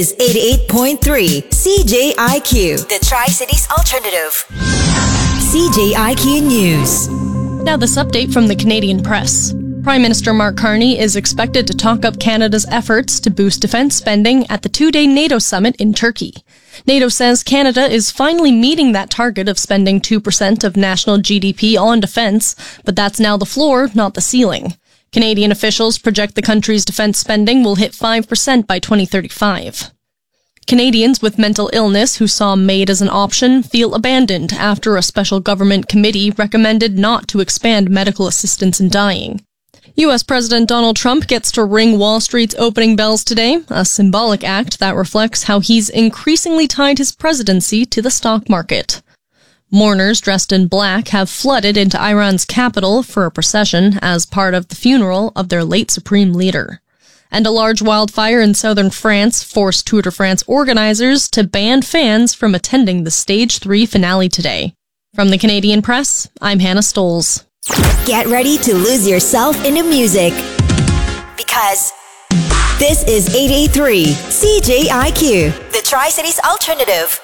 is 88.3 CJIQ, the Tri-Cities Alternative. CJIQ News. Now this update from the Canadian Press. Prime Minister Mark Carney is expected to talk up Canada's efforts to boost defence spending at the two-day NATO summit in Turkey. NATO says Canada is finally meeting that target of spending 2% of national GDP on defence, but that's now the floor, not the ceiling. Canadian officials project the country's defence spending will hit 5% by 2035. Canadians with mental illness who saw MAID as an option feel abandoned after a special government committee recommended not to expand medical assistance in dying. U.S. President Donald Trump gets to ring Wall Street's opening bells today, a symbolic act that reflects how he's increasingly tied his presidency to the stock market. Mourners dressed in black have flooded into Iran's capital for a procession as part of the funeral of their late supreme leader. And a large wildfire in southern France forced Tour de France organizers to ban fans from attending the Stage 3 finale today. From the Canadian Press, I'm Hannah Stoles. Get ready to lose yourself into music, because this is 88.3 CJIQ, the Tri-Cities Alternative.